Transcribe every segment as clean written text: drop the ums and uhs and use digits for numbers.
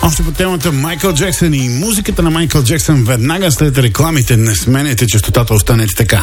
Още по темата Майкъл Джексън и музиката на Майкъл Джексън веднага след рекламите. Не сменете честотата, останете така.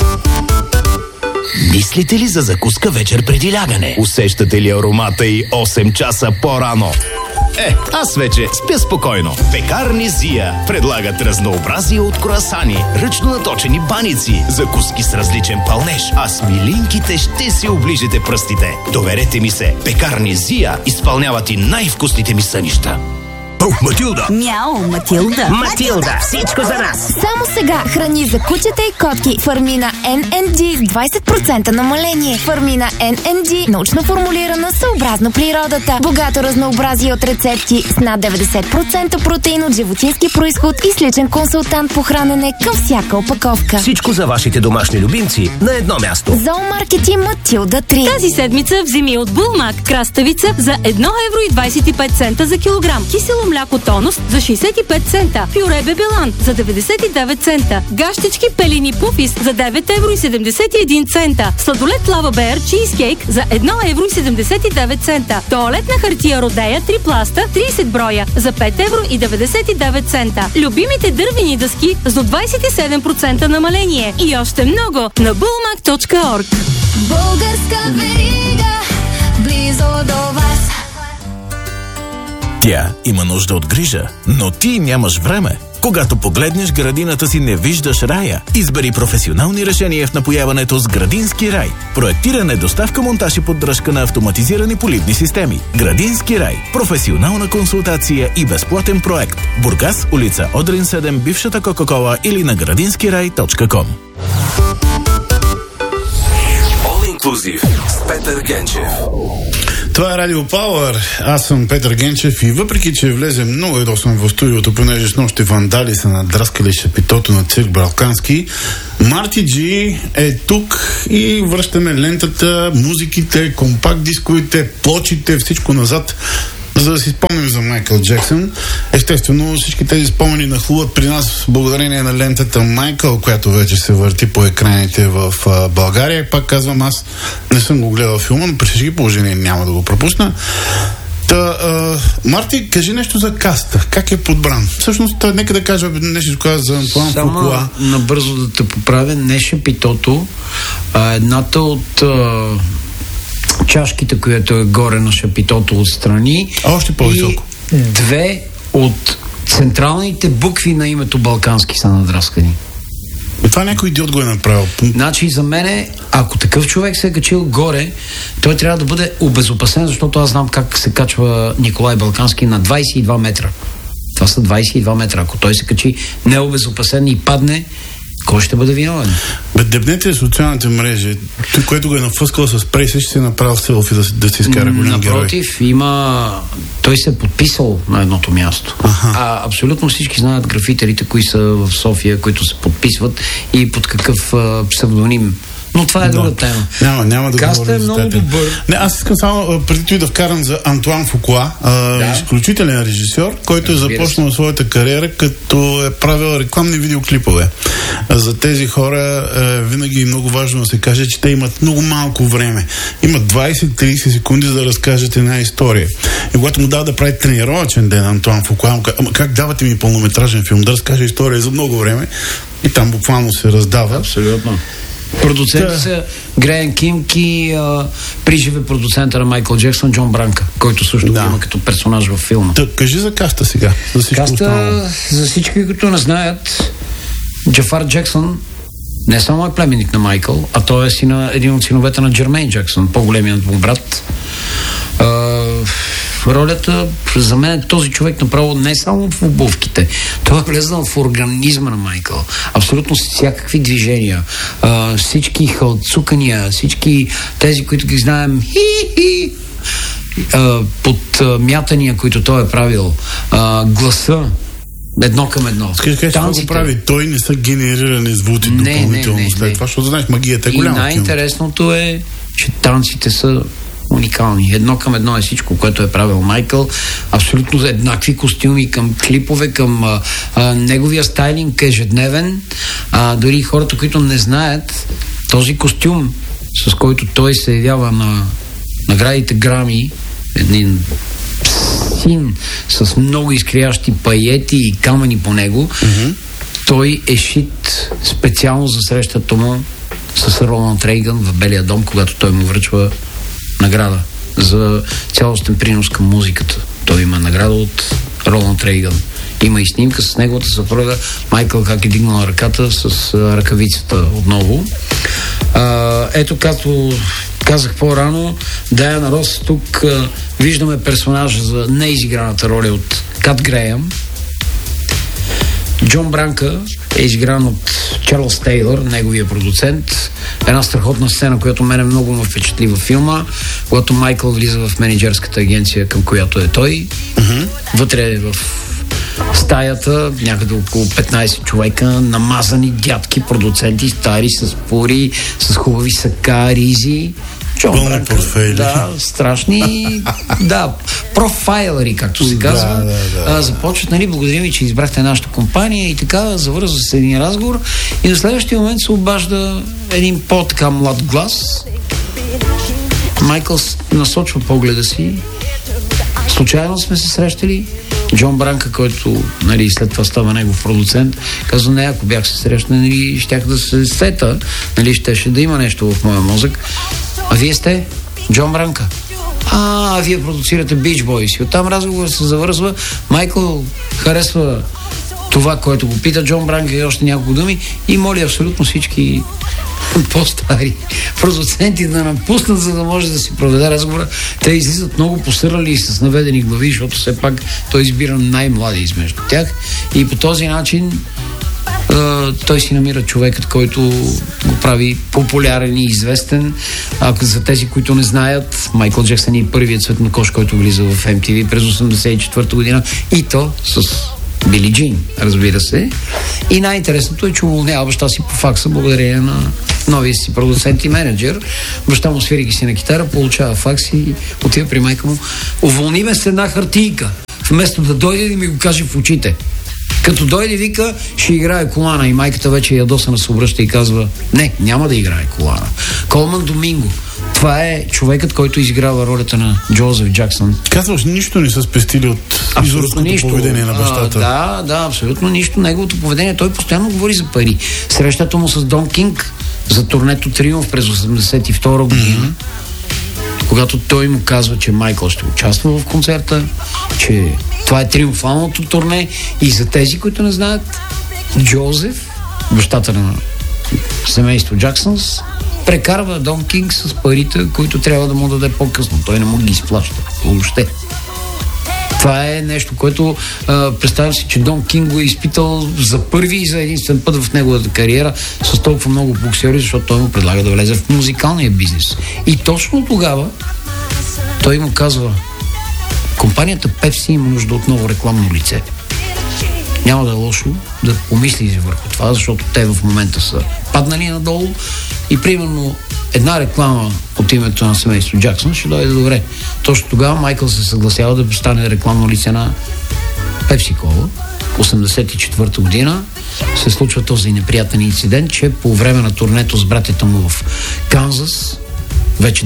Мислите ли за закуска вечер преди лягане? Усещате ли аромата и 8 часа по-рано? Аз вече спя спокойно. Пекарни Зия предлагат разнообразие от круасани, ръчно наточени баници, закуски с различен пълнеж, а с милинките ще си оближете пръстите. Доверете ми се, Пекарни Зия изпълняват и най-вкусните ми сънища. Матилда! Мяу, Матилда! Матилда! Всичко за нас! Само сега храни за кучета и котки Фармина NNG с 20% намаление. Фармина NNG, научно формулирана съобразно природата. Богато разнообразие от рецепти с над 90% протеин от животински произход и с личен консултант по хранене към всяка опаковка. Всичко за вашите домашни любимци на едно място. Зоомаркет и Матилда 3. Тази седмица вземи от Булмак краставица за 1,25 евро за килограм. Кисело мляко тонус за 65 цента. Пюре бебелан за 99 цента. Гащички пелини пуфис за 9,71 евро. Сладолет лава беер чизкейк за 1,79 евро. Тоалетна хартия Родея 3 пласта 30 броя за 5,99 евро. Любимите дървени дъски с до 27% намаление. И още много на bulmak.org. Българска верига близо до вас. Тя има нужда от грижа, но ти нямаш време. Когато погледнеш градината си, не виждаш рая. Избери професионални решения в напояването с Градински рай. Проектиране, доставка, монтаж и поддръжка на автоматизирани поливни системи. Градински рай. Професионална консултация и безплатен проект. Бургас, улица Одрин 7, бившата Кока-Кола или на gradinskirai.com. All Inclusive с Петър Генчев. Това е Радио Пауър. Аз съм Петър Генчев и въпреки, че влезе много ядосан в студиото, понеже с нощи вандали са надраскали шапитото на цирк Балкански, Марти Джи е тук и връщаме лентата, музиките, компакт дисковите, плочите, всичко назад, за да си спомним за Майкъл Джексън. Естествено, всички тези спомени нахлуват при нас благодарение на лентата Майкъл, която вече се върти по екраните в България. Пак казвам, аз не съм го гледал филма, но при всички положения няма да го пропусна. Марти, кажи нещо за каста. Как е подбран? Всъщност, нека да кажа нещо за Антуан Фукуа. Само набързо да те поправя. Не шапитото, едната от чашките, която е горе на шапитото отстрани. Още по-високо. И две от централните букви на името Балкански са надраскани. Това някой идиот го е направил. Значи за мен, ако такъв човек се е качил горе, той трябва да бъде обезопасен, защото аз знам как се качва Николай Балкански на 22 метра. Това са 22 метра. Ако той се качи необезопасен и падне, кой ще бъде виновен? Дебнете социалните мрежи, той, който го е нафъскал с прейса, ще се направил селфи да се изкара голям герой. Напротив, той се е подписал на едното място. Абсолютно всички знаят графитерите, кои са в София, които се подписват и под какъв псевдоним. Но това е друга тема. Няма да Каста е много добър. Не, аз искам само преди това да вкарам за Антуан Фукуа, изключителен режисьор, който е започнал своята кариера, като е правил рекламни видеоклипове. За тези хора винаги е много важно да се каже, че те имат много малко време. Имат 20-30 секунди за да разкажат една история. И когато му дава да прави тренировъчен ден Антуан Фукуа, как давате ми пълнометражен филм да разкаже история за много време, и там буквално се раздава. Абсолютно. Продуценти са Греъм Кинг и приживе продуцента на Майкъл Джексън Джон Бранка, който също има като персонаж във филма. Кажи за каста сега. За всички, които не знаят, Джафар Джексън не само е племенник на Майкъл, а той е един от синовете на Джермейн Джексън, по-големият му брат. Ролята за мен е този човек направо не само в обувките. Той е влезнал в организма на Майкъл. Абсолютно всякакви движения. Всички халцукания, всички тези, които ги знаем под мятания, които той е правил. Гласа едно към едно. Скажи, това го прави. Той не са генерирани звуци допълнително след това, защото знаеш, магията е голяма. И най-интересното е, че танците са уникални. Едно към едно е всичко, което е правил Майкъл. Абсолютно еднакви костюми към клипове, към неговия стайлинг ежедневен. Дори хората, които не знаят, този костюм, с който той се явява на наградите Грами, един син с много изкрящи паети и камъни по него. Той е шит специално за срещата му с Роланд Рейган в Белия дом, когато той му връчва награда за цялостен принос към музиката. Той има награда от Роланд Рейган. Има и снимка с неговата съпруга Майкъл, как е дигнала ръката с ръкавицата отново. Ето, както казах по-рано, Дайана Рос, тук виждаме персонажа за неизиграната роля от Кат Греъм. Джон Бранка е изигран от Чарлз Тейлър, неговия продуцент. Една страхотна сцена, която мене много ме впечатли във филма, когато Майкъл влиза в менеджерската агенция, към която е той. Вътре в стаята, някъде около 15 човека, намазани дядки, продуценти, стари, с пури, с хубави сака, ризи. Пълни портфейли. Да, страшни, да, профайлери, както се казва. Да. Започват, нали, благодарим ви, че избрахте нашата компания и така, завързва се един разговор и на следващия момент се обажда един по-така млад глас. Майкъл насочва погледа си. Случайно сме се срещали. Джон Бранка, който, нали, след това става негов продуцент, казва: не, ако бях се срещнали, нали, щях да се сета, нали, щеше да има нещо в моя мозък. А вие сте Джон Бранка. Вие продуцирате Beach Boys. И оттам разговорът се завързва. Майкъл харесва това, което го пита Джон Бранка и още няколко думи и моли абсолютно всички по-стари продуценти да напуснат, за да може да си проведе разговора. Те излизат много посърали и с наведени глави, защото все пак той избира най-млади измежду тях и по този начин той си намира човекът, който го прави популярен и известен. Ако за тези, които не знаят, Майкъл Джексън е първият цветнокож, който влиза в MTV през 1984 година и то с Били Джин, разбира се. И най-интересното е, че уволнява баща си по факса благодарение на новия си продуцент и менеджер. Баща му свири си на китара, получава факс и отива при майка му: уволни ме с една хартийка, вместо да дойде и ми го каже в очите. Като дойде, вика, ще играе колана, и майката вече ядосана се обръща и казва: не, няма да играе колана. Колман Доминго. Това е човекът, който изиграва ролята на Джозеф Джаксън. Казваш, нищо не са спестили от изурското поведение на бащата. Да, абсолютно нищо. Неговото поведение, той постоянно говори за пари. Срещата му с Дон Кинг за турнето Триумф през 1982 година, когато той му казва, че Майкъл ще участва в концерта, че това е триумфалното турне, и за тези, които не знаят, Джозеф, бащата на семейство Джаксънс, прекарва Дон Кинг с парите, които трябва да му даде по-късно. Той не му ги изплаща въобще. Това е нещо, което представям си, че Дон Кинг го е изпитал за първи и за единствен път в неговата кариера с толкова много боксери, защото той му предлага да влезе в музикалния бизнес. И точно тогава той му казва: компанията Pepsi има нужда от ново рекламно лице. Няма да е лошо да помисли върху това, защото те в момента са паднали надолу и примерно една реклама от името на семейство Джаксън ще дойде добре. Точно тогава Майкъл се съгласява да стане рекламно лице на Pepsi Cola. 1984 година се случва този неприятен инцидент, че по време на турнето с братята му в Канзас, вече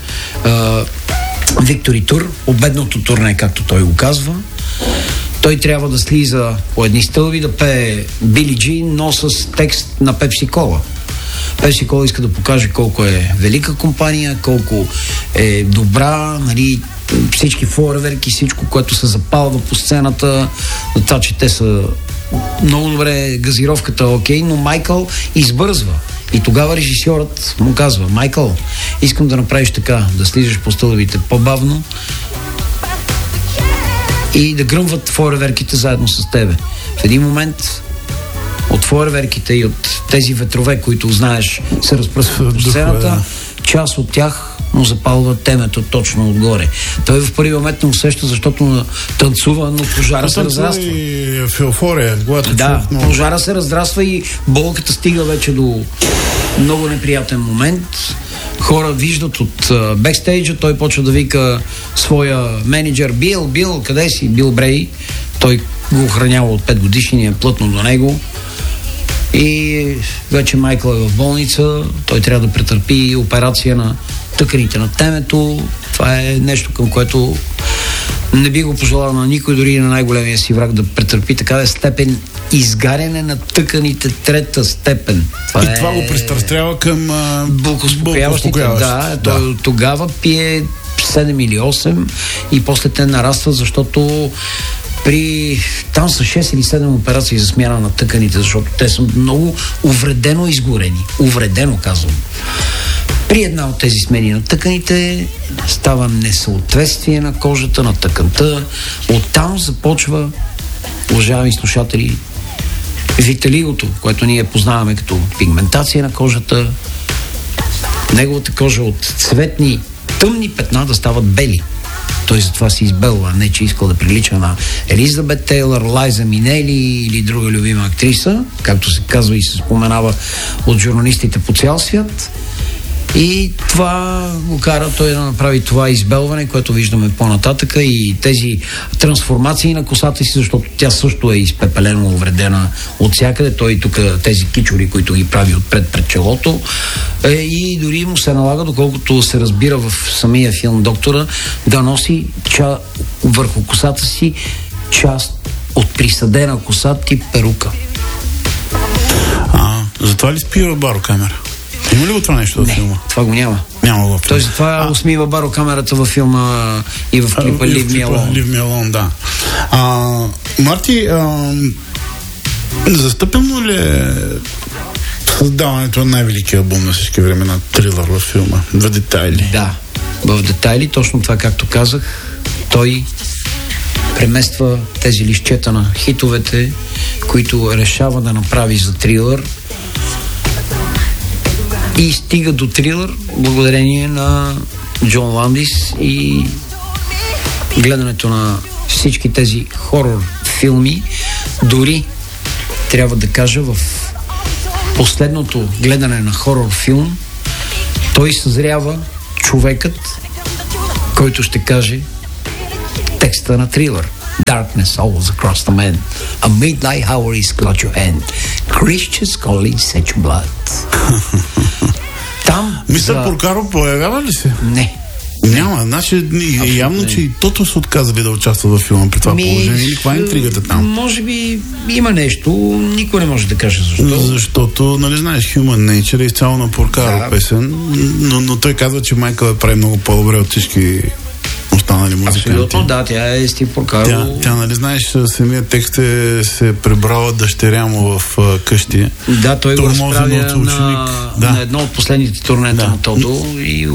10, Виктори Тур, обедното турне, както той го казва, той трябва да слиза по едни стълби да пее Били Джин, но с текст на Pepsi Cola. Pepsi Cola иска да покаже колко е велика компания, колко е добра, нали, всички фойерверки, всичко, което се запалва по сцената, това, че те са много добре, газировката окей, но Майкъл избързва. И тогава режисьорът му казва: Майкъл, искам да направиш така, да слизаш по стълбите по-бавно и да гръмват фойерверките заедно с тебе. В един момент от фойерверките и от тези ветрове, които знаеш, се разпръскват по сцената, част от тях му запалва темето точно отгоре. Той в първи момент не усеща, защото танцува, но пожара се разраства. И в еуфория, пожара се разраства и болката стига вече до много неприятен момент. Хора виждат от бекстейджа, той почва да вика своя менеджер: Бил, къде си? Бил Брей. Той го охранява от 5 годишни, е плътно до него. И вече Майкъл е в болница, той трябва да претърпи операция на тъканите на темето. Това е нещо, към което Не би го пожелал на никой, дори на най-големия си враг, да претърпи такава степен изгаряне на тъканите трета степен. Това го пристрастява към булкоспокояващите. Да, той тогава пие 7 или 8 и после те нарастват, защото там са 6 или 7 операции за смяна на тъканите, защото те са много увредено изгорени. Увредено, казвам. При една от тези смени на тъканите става несъответствие на кожата, на тъканта. Оттам започва, уважаеми слушатели, витилигото, което ние познаваме като пигментация на кожата. Неговата кожа от цветни, тъмни петна да стават бели. Той затова се избелва, не че искал да прилича на Елизабет Тейлър, Лайза Минели или друга любима актриса, както се казва и се споменава от журналистите по цял свят. И това го кара той да направи това избелване, което виждаме по-нататъка, и тези трансформации на косата си, защото тя също е изпепелено увредена от всякъде. Той тук тези кичури, които ги прави отпред пред челото, и дори му се налага, доколкото се разбира в самия филм Доктора, да носи върху косата си част от присъдена коса тип перука. Затова ли спива барокамера? Има ли го това нещо във филма? Това го няма. Няма го. Той затова усмива барокамерата във филма и в клипа Leave Me Alone. Leave Me Alone, да. Марти, застъпено ли е създаването на най-великия албум на всички времена, Трилър във филма? В детайли. Да, в детайли, точно това, както казах, той премества тези листчета на хитовете, които решава да направи за Трилър, и стига до Трилър благодарение на Джон Ландис и гледането на всички тези хорор филми. Дори трябва да кажа, в последното гледане на хорор филм той съзрява човекът, който ще каже текста на Трилър. Darkness always across the man. A midnight hour is clutch your hand. Christians calling such blood. Там... Мистер Поркаро появява ли се? Не. Няма, значи явно, че и Тото са отказали да участва във филма при това положение. Или каква е интригата там? Може би има нещо, никой не може да каже защо. Защото, нали знаеш, Human Nature е изцяло на Поркаро песен, но той казва, че Майкъл я прави много по-добре от всички останали музиканти. Абсолютно, да, тя е Стив Поркаро. Тя, нали знаеш, самият текст се пребрала дъщеря му в къщи. Да, той го разправя на едно от последните турнета на Тодо и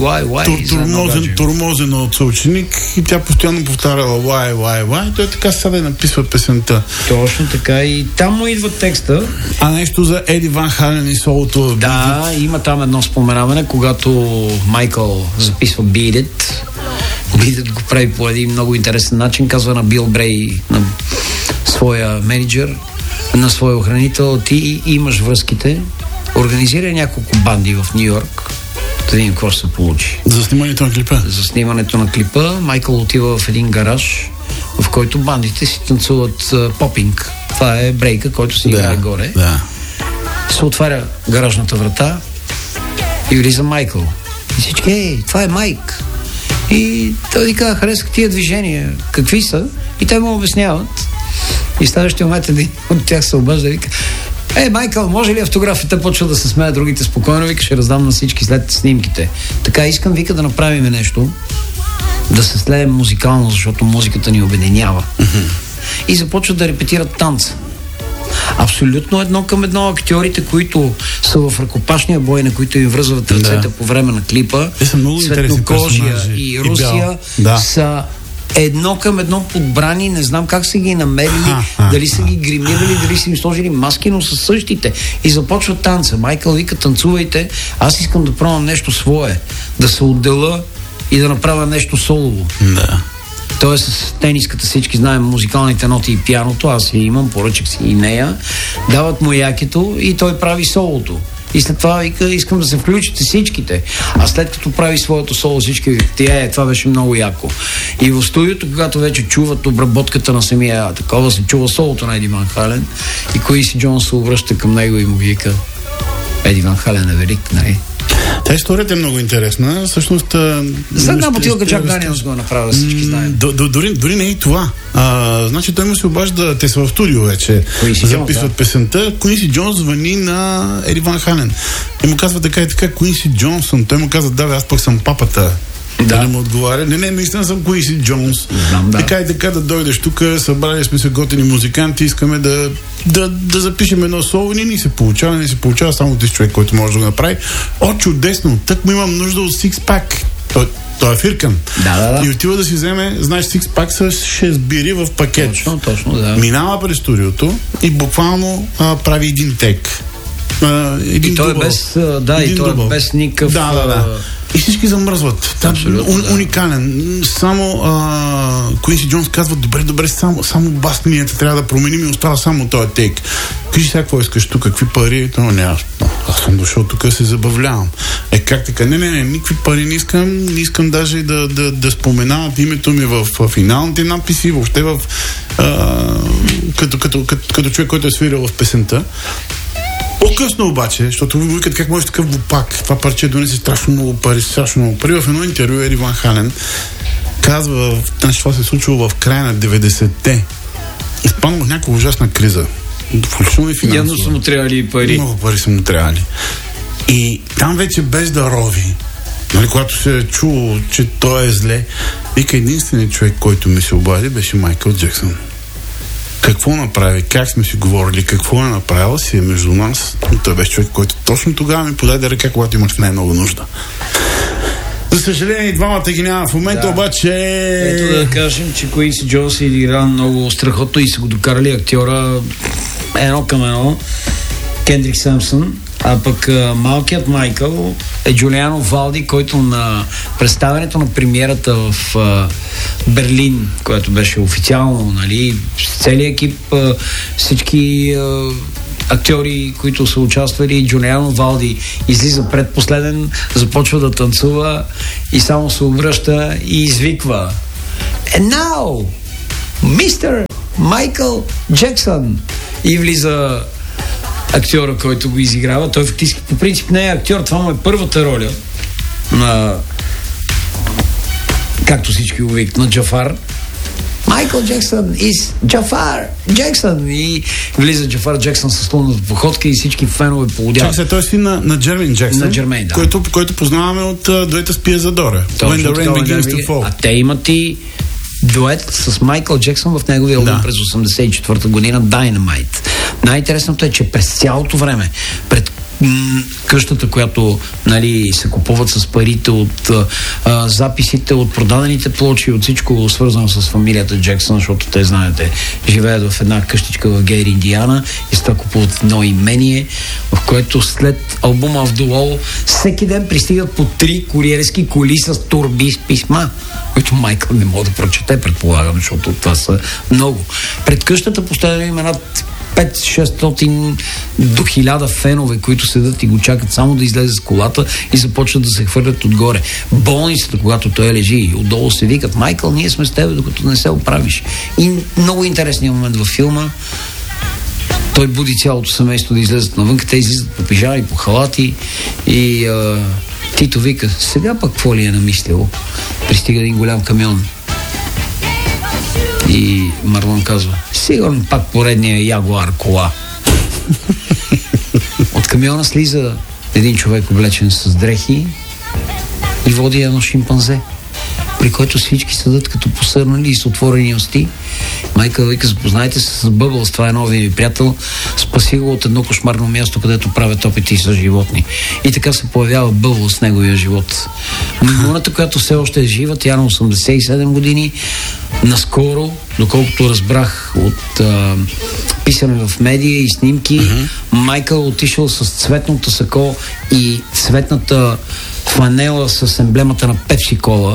турмозен от съученик, и тя постоянно повтаряла why. Той така сега да написва песента. Точно така, и там му идва текста. А нещо за Еди Ван Хален и солото. Да, има там едно споменаване, когато Майкъл записва Beat It. Бидът го прави по един много интересен начин. Казва на Бил Брей, на своя менеджер, на своя охранител: ти имаш връзките, организира няколко банди в Ню Йорк, да видим какво ще се получи. За снимането на клипа? За снимането на клипа Майкъл отива в един гараж, в който бандите си танцуват попинг. Това е брейка, който се играе горе. Да. Се отваря гаражната врата и влиза Майкъл. И всички: това е Майк. И той ни каза: харесах тия движения. Какви са? И те му обясняват. И в следващия момент един от тях се обажда и вика: Майкъл, може ли автографията? Почва да се смея, другите спокойно. Вика: ще раздам на всички след снимките. Така, искам, вика, да направим нещо, да се слеем музикално, защото музиката ни обединява. И започват да репетират танца. Абсолютно едно към едно актьорите, които са в ръкопашния бой, на които им връзват ръцете по време на клипа. Светнокожия и Русия са едно към едно подбрани. Не знам как са ги намерили, дали са ги гримирали, дали са им сложили маски, но са същите. И започват танца. Майкъл вика: танцувайте, аз искам да пробвам нещо свое, да се отделя и да направя нещо солово. Да. Той е с тениската, всички знаем музикалните ноти и пианото, аз имам, поръчах си и нея. Дават му якето и той прави солото. И след това вика: искам да се включите всичките. А след като прави своето соло, всички викат: това беше много яко. И в студиото, когато вече чуват обработката на самия такова, се чува солото на Еди Ван Хален, и Куинси Джонс се обръща към него и му вика: Еди Ван Хален е велик, нали? Историята е много интересна. Всъщност... За една бутилка Джак Даниелс го направя, всички знаем. Дори не и това. Значи той му се обажда, те са в студио вече, записват песента. Куинси Джонс звъни на Еди Ван Хален. И му казва така и така, Куинси Джонсон. Той му казва, да, аз пък съм папата. Да не му отговаря. Не, наистина съм Куинси Джонс. Така и така да дойдеш тук, събрали сме се готини музиканти, искаме да запишем едно соло. Не се получава, само ти човек, който може да го направи. Чудесно, тък му имам нужда от сикспак. Той е фиркан. Да. И отива да си вземе, знаеш, сикспак с 6 бири в пакет. Точно, да. Минава през студиото и буквално прави един тек. И той е без никакъв... Да. И всички замръзват. Уникален. Само Куинси Джонс казва, добре, само бас линията трябва да променим и остава само този тейк. Кажи сега какво искаш тук, какви пари? Аз съм дошъл тук да се забавлявам. Как така? Не, никакви пари не искам даже да споменават името ми в финалните надписи, въобще като човек, който е свирил в песента. По-късно обаче, защото ви викат как може такъв глупак, това парче донесе страшно много пари. В едно интервю Еди Ван Хален казва, това се е случило в края на 90-те. Изпаднал в някаква ужасна криза. Включително и финансово. Явно са му трябвали и пари. Много пари са му трябвали. И там вече без да рови, когато се е чуло, че той е зле, вика, единственият човек, който ми се обади, беше Майкъл Джексън. Какво направи, как сме си говорили, какво е направил, си е между нас. И той беше човек, който точно тогава ми подаде ръка, когато имаш най-много нужда. За съжаление, двамата ги няма в момента, обаче... Ето да кажем, че Куинси Джонс игра много страхотно и са го докарали актьора 1:1, Кендрик Сампсън, а пък малкият Майкъл е Джулиано Валди, който на представянето на премиерата в Берлин, което беше официално, нали, с целият екип, всички актьори, които са участвали, Джулиано Валди излиза предпоследен, започва да танцува и само се обръща и извиква: And now, Mr. Майкъл Джексън! И влиза актьора, който го изиграва. Той фактически по принцип не е актьор, това му е първата роля на, както всички го викат, на Джафар. Майкъл Джексън is Джафар Джексън. И влиза Джафар Джексън с лунната походка и всички фенове полудяват. Чакай, той е син на Джермин Джексън, на Джермейн, да. който познаваме от дуета с Пия Задора. When the rain begins to fall. А те имат и дует с Майкъл Джексън в неговия албум през 1984 година Dynamite. Най-интересното е, че през цялото време пред къщата, която, нали, се купуват с парите от записите, от продадените плочи, от всичко свързано с фамилията Джексън, защото те, знаете, живеят в една къщичка в Гейр, Индиана и се купуват едно имение, в което след албума в Долол всеки ден пристигат по 3 куриерски коли с турби с писма, които Майкъл не може да прочете, предполагам, защото това са много. Пред къщата постоянно има над 500-600 до 1000 фенове, които седат и го чакат само да излезе с колата и започват да се хвърлят отгоре. Болницата, когато той лежи, отдолу се викат: Майкъл, ние сме с теб, докато не се оправиш. И много интересният момент във филма, той буди цялото семейство да излезат навън, те излизат по пижами, по халати и Тито вика: сега пък какво ли е намислило? Пристига един голям камион. И Марлон казва: сигурно пак поредния Ягуар кола. От камиона слиза един човек, облечен с дрехи, и води едно шимпанзе, при който всички седат като посърнали и с отворени усти. Майкъл вика: запознайте се с Бъбълс, това е новия ми приятел, спаси го от едно кошмарно място, където правят опити с животни. И така се появява Бъбълс с неговия живот. Маймуната, която все още е жива, тя на 87 години, наскоро, доколкото разбрах от писане в медия и снимки, Майкъл отишъл с цветното сако и цветната фланела с емблемата на Пепси Кола,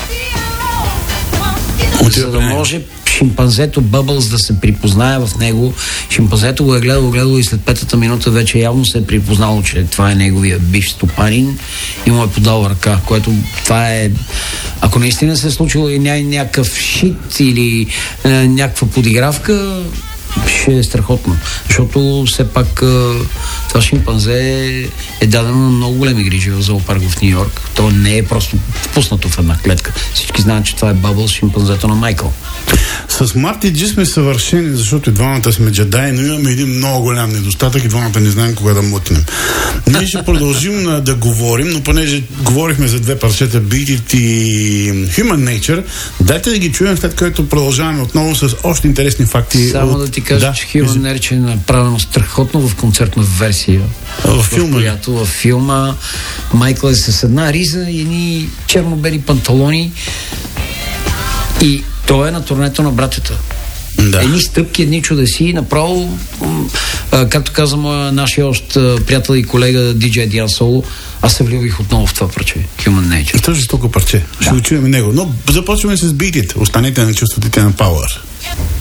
за да може шимпанзето Бъбълс да се припознае в него. Шимпанзето го е гледало и след 5-та минута вече явно се е припознало, че това е неговия бивш стопанин и му е подал ръка, което това е, ако наистина се е случило и някакъв шит или някаква подигравка, ще е страхотно. Защото все пак това шимпанзе е дадено на много големи грижи в зоопарк в Нью-Йорк. То не е просто впуснато в една клетка. Всички знаят, че това е Бабъл, шимпанзето на Майкъл. С Марти Джи сме съвършени, защото и двамата сме джедаи, но имаме един много голям недостатък и двамата не знаем кога да мутнем. Ние ще продължим да говорим, но понеже говорихме за две парчета, Beat It и Human Nature, дайте да ги чуем, след което продължаваме отново с още интересни факти. Само да ти кажа, че Human Nature е направено страхотно в концертна версия. В филма? Която във филма Майкъл е с една риза и едни черно-бели панталони и той е на турнето на братята. Да. Едни стъпки, едни чудеси, направо, както каза нашия още приятел и колега диджей Диан Соло, аз се влюбих отново в това парче, Human Nature. И то жестоко парче. Ще го чуем него. Но започваме с Beat It. Останете на чувството на Power.